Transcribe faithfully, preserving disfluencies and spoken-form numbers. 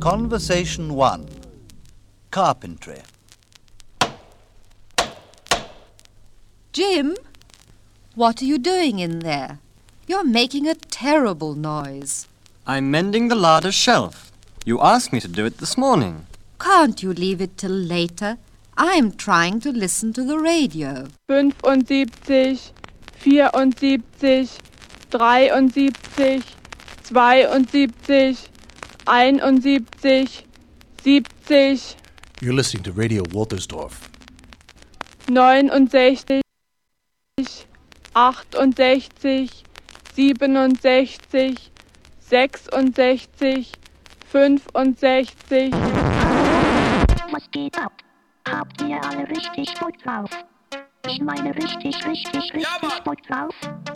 Conversation one. Carpentry. Jim, what are you doing in there? You're making a terrible noise. I'm mending the larder shelf. You asked me to do it this morning. Can't you leave it till later? I'm trying to listen to the radio. fünfundsiebzig, vierundsiebzig, dreiundsiebzig, zweiundsiebzig, einundsiebzig, siebzig, You're listening to Radio Woltersdorf. neunundsechzig, achtundsechzig, siebenundsechzig, sechsundsechzig, fünfundsechzig. Was geht ab? Habt ihr alle richtig gut drauf? Ich meine richtig, richtig, richtig gut drauf?